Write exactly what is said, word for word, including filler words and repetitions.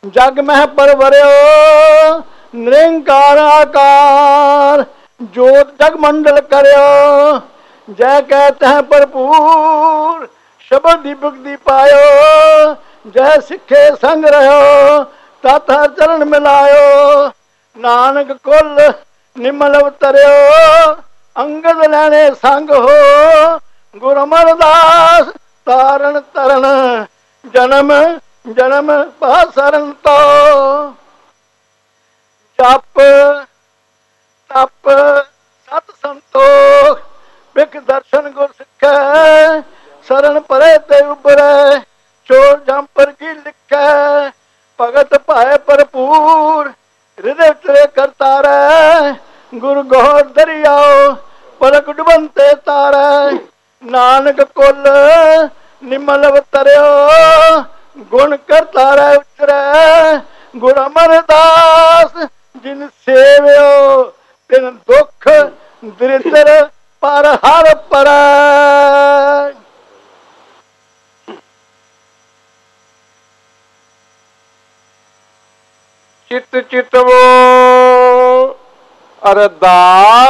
जग मह परवरियो निरंकार आकार, जोत जग मंडल करियो जय कहते हैं भरपूर, शब्द दीपक दी पायो जय सिखे संग रहो, तत हर चरण मिलायो नानक कुल निमल अवतरियो, अंगद लैने संग हो गुरु अमरदास, तारण तरन जन्म जन्म पासरन तो, जप तप सत संतोख बिख दर्शन गुर सिखे, शरण परे ते उबरे चोर जंपर की लिखे, भगत पाए भरपूर हृदय तेरे करता रे, गुरु गोर दरियाओ पलक डुबनते तारे, नानक कुल निमल अवतरियो गुण करता रे उचरे, गुरु अमरदास जिन सेवियो तिन दुख दरिद्र पर हर परै। चित चितवो अरदास